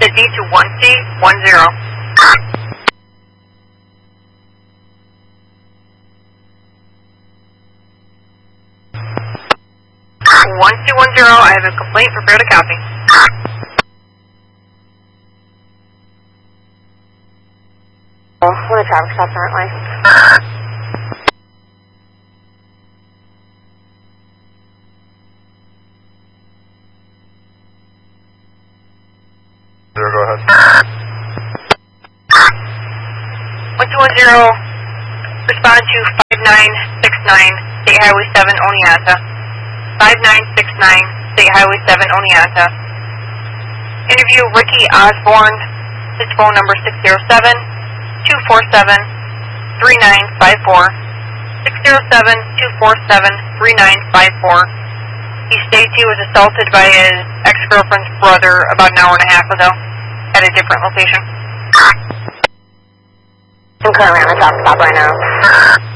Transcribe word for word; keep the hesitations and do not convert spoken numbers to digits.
to D to one C, one zero. one two one zero, I have a complaint, prepare to copy. One of the traffic stops currently. Zero, go ahead. one two one zero, respond to five nine six nine, State Highway seven, Oneonta. five nine six nine, State Highway seven, Oneonta. Interview Ricky Osborne, his phone number six zero seven, two four seven, three nine five four, six zero seven, two four seven, three nine five four. He states he was assaulted by his ex-girlfriend's brother about an hour and a half ago at a different location. I'm currently on the traffic stop right now.